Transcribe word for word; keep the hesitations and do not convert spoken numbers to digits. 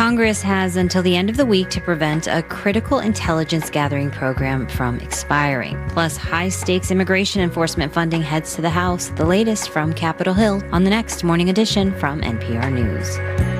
Congress has until the end of the week to prevent a critical intelligence gathering program from expiring. Plus, high-stakes immigration enforcement funding heads to the House. The latest from Capitol Hill on the next Morning Edition from N P R News.